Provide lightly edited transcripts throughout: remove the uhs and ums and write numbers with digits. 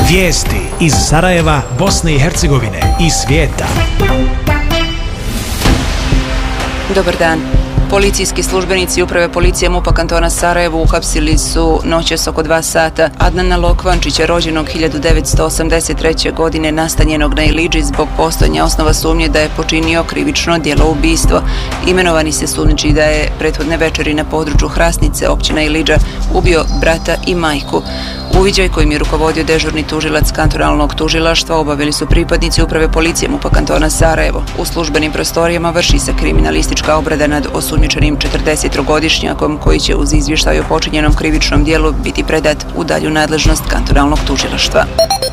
Vijesti iz Sarajeva, Bosne i Hercegovine i svijeta. Dobar dan. Policijski službenici Uprave policije MUP-a kantona Sarajevo uhapsili su noćas oko 2 sata Adnana Lokvančića, rođenog 1983. godine, nastanjenog na Ilidži zbog postojanja osnova sumnje da je počinio krivično djelo ubistvo. Imenovani se sumnjiči da je prethodne večeri na području Hrasnice, općina Ilidža, ubio brata i majku. Uviđaj kojim je rukovodio dežurni tužilac kantonalnog tužilaštva obavili su pripadnici Uprave policije MUP-a kantona Sarajevo. U službenim prostorijama vrši se kriminalistička obrada nad osumnjičenim 40-godišnjakom koji će uz izvještaj o počinjenom krivičnom djelu biti predat u dalju nadležnost kantonalnog tužilaštva.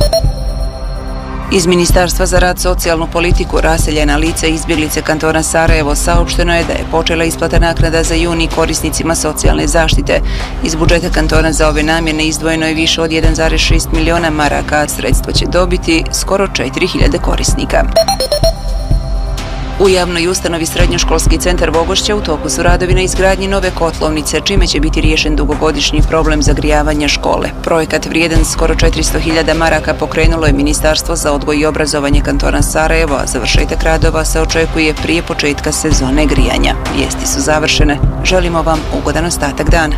Iz Ministarstva za rad, socijalnu politiku, raseljena lica i izbjeglice kantona Sarajevo saopšteno je da je počela isplata naknada za juni korisnicima socijalne zaštite. Iz budžeta kantona za ove namjene izdvojeno je više od 1,6 miliona maraka, a sredstva će dobiti skoro 4.000 korisnika. U javnoj ustanovi Srednjoškolski centar Vogošća u toku su radovi na izgradnji nove kotlovnice, čime će biti riješen dugogodišnji problem zagrijavanja škole. Projekat vrijedan skoro 400.000 maraka pokrenulo je Ministarstvo za odgoj i obrazovanje kantona Sarajevo, a završetak radova se očekuje prije početka sezone grijanja. Vijesti su završene. Želimo vam ugodan ostatak dana.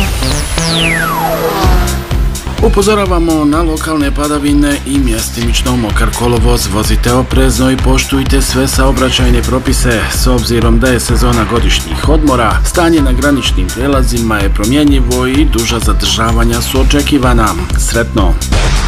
Upozoravamo na lokalne padavine i mjestimično mokar kolovoz. Vozite oprezno i poštujte sve saobraćajne propise. S obzirom da je sezona godišnjih odmora, stanje na graničnim prijelazima je promjenjivo i duža zadržavanja su očekivana. Sretno!